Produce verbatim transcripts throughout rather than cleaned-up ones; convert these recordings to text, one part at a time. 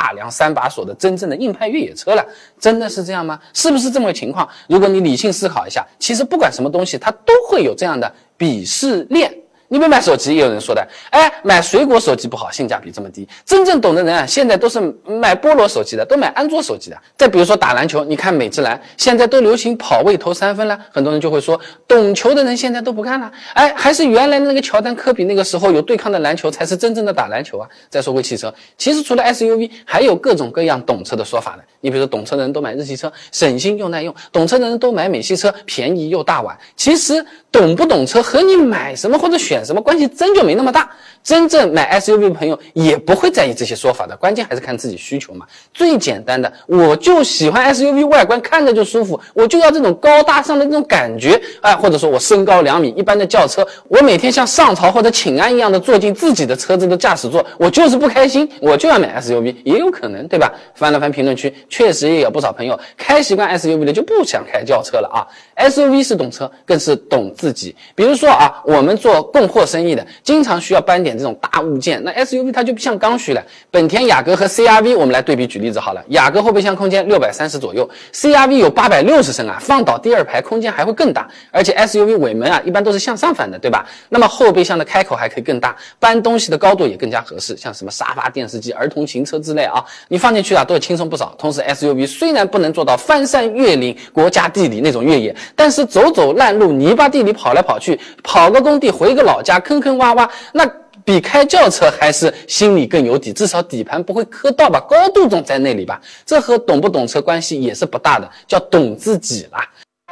大梁三把锁的真正的硬派越野车了。真的是这样吗？是不是这么个情况？如果你理性思考一下，其实不管什么东西它都会有这样的鄙视链。你别买手机，也有人说的，哎，买水果手机不好，性价比这么低。真正懂的人啊，现在都是买菠萝手机的，都买安卓手机的。再比如说打篮球，你看美职篮现在都流行跑位投三分了，很多人就会说，懂球的人现在都不看了，哎，还是原来的那个乔丹、科比那个时候有对抗的篮球才是真正的打篮球啊。再说回汽车，其实除了 S U V， 还有各种各样懂车的说法的。你比如说懂车的人都买日系车，省心又耐用；懂车的人都买美系车，便宜又大碗。其实懂不懂车和你买什么或者选什么关系真就没那么大。真正买 S U V 的朋友也不会在意这些说法的，关键还是看自己需求嘛。最简单的，我就喜欢 S U V 外观看着就舒服，我就要这种高大上的这种感觉啊，或者说我身高两米，一般的轿车，我每天像上朝或者请安一样的坐进自己的车子的驾驶座，我就是不开心，我就要买 S U V， 也有可能，对吧？翻了翻评论区，确实也有不少朋友开习惯 S U V 的就不想开轿车了啊。S U V 是懂车，更是懂自己。比如说啊，我们做供货生意的，经常需要搬点这种大物件，那 S U V 它就不像刚需了。本田雅阁和 C R V 我们来对比举例子好了，雅阁后备箱空间六百三十左右， C R V 有八百六十升啊，放倒第二排空间还会更大，而且 S U V 尾门啊一般都是向上翻的，对吧？那么后备箱的开口还可以更大，搬东西的高度也更加合适，像什么沙发、电视机、儿童行车之类啊，你放进去啊都会轻松不少。同时 S U V 虽然不能做到翻山越岭、国家地理那种越野，但是走走烂路、泥巴地里跑来跑去，跑个工地回个老家，坑坑洼洼，那比开轿车还是心里更有底，至少底盘不会磕到吧，高度总在那里吧。这和懂不懂车关系也是不大的，叫懂自己啦。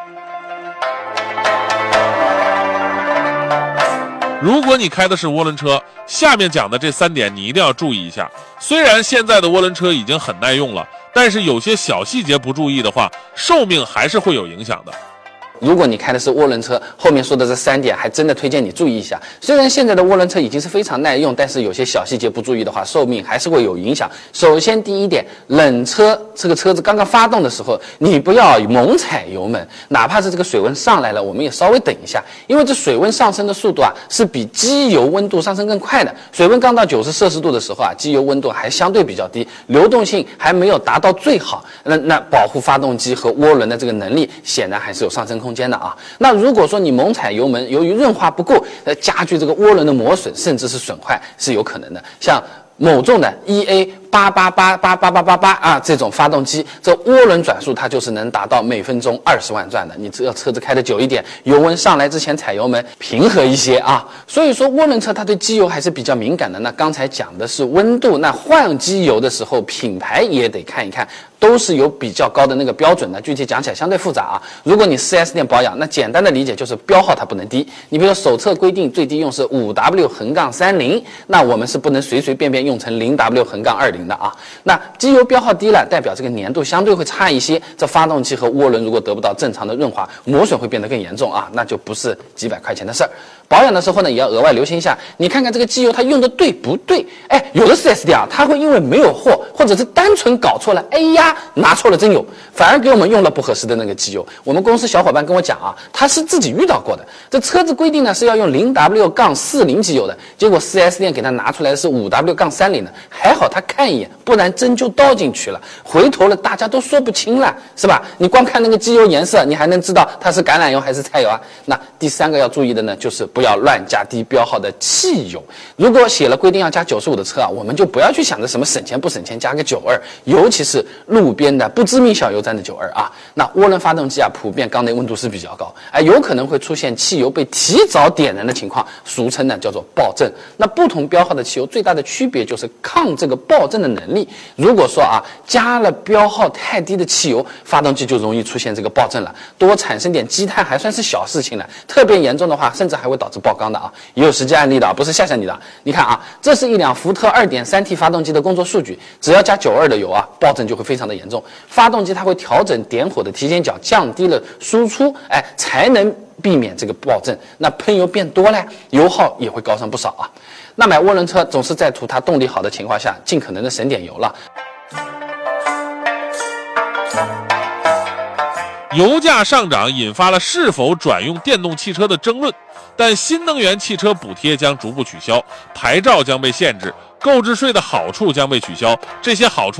如果你开的是涡轮车，下面讲的这三点你一定要注意一下。虽然现在的涡轮车已经很耐用了，但是有些小细节不注意的话，寿命还是会有影响的。 如果你开的是涡轮车，后面说的这三点还真的推荐你注意一下。虽然现在的涡轮车已经是非常耐用，但是有些小细节不注意的话，寿命还是会有影响。首先第一点，冷车这个车子刚刚发动的时候，你不要猛踩油门，哪怕是这个水温上来了，我们也稍微等一下，因为这水温上升的速度啊是比机油温度上升更快的。水温刚到九十摄氏度的时候啊，机油温度还相对比较低，流动性还没有达到最好，那那保护发动机和涡轮的这个能力显然还是有上升空间的啊。那如果说你猛踩油门，由于润滑不够，呃，加剧这个涡轮的磨损，甚至是损坏，是有可能的。像某众的 E A八八八八八八八八啊，这种发动机，这涡轮转速它就是能达到每分钟二十万转的。你这个车子开得久一点，油温上来之前踩油门，平和一些啊。所以说涡轮车它对机油还是比较敏感的。那刚才讲的是温度，那换机油的时候，品牌也得看一看。都是有比较高的那个标准的，具体讲起来相对复杂啊。如果你 四 S 店保养，那简单的理解就是标号它不能低。你比如说手册规定最低用是 五 W 横杠三零，那我们是不能随随便便用成 零 W 横杠二零的啊。那机油标号低了，代表这个粘度相对会差一些，这发动机和涡轮如果得不到正常的润滑，磨损会变得更严重啊，那就不是几百块钱的事儿。保养的时候呢，也要额外留心一下，你看看这个机油它用的对不对？哎，有的 四 S 店啊，它会因为没有货，或者是单纯搞错了，哎呀，拿错了真有，反而给我们用了不合适的那个机油。我们公司小伙伴跟我讲啊，他是自己遇到过的，这车子规定呢是要用 零 W 四零 机油的，结果 四 S 店给他拿出来的是 五 W 三零 的，还好他看一眼，不然真就倒进去了，回头了大家都说不清了，是吧？你光看那个机油颜色，你还能知道它是橄榄油还是菜油啊？那第三个要注意的呢，就是不要乱加低标号的汽油。如果写了规定要加九十五的车啊，我们就不要去想着什么省钱不省钱，加个九二，尤其是路边的不知名小油站的九二啊。那涡轮发动机啊，普遍缸内温度是比较高，哎，有可能会出现汽油被提早点燃的情况，俗称呢叫做爆震。那不同标号的汽油最大的区别就是抗这个爆震的能力。如果说啊加了标号太低的汽油，发动机就容易出现这个爆震了，多产生点积碳还算是小事情了，特别严重的话，甚至还会导致爆缸的啊，也有实际案例的啊，不是吓吓你的。你看啊，这是一辆福特 二点三 T 发动机的工作数据，只要加九二的油啊，爆震就会非常的严重。发动机它会调整点火的提前角，降低了输出，哎，才能避免这个爆震。那喷油变多了，油耗也会高上不少啊。那买涡轮车总是在图它动力好的情况下，尽可能的省点油了。 油价上涨引发了是否转用电动汽车的争论，但新能源汽车补贴将逐步取消，牌照将被限制，购置税的好处将被取消，这些好处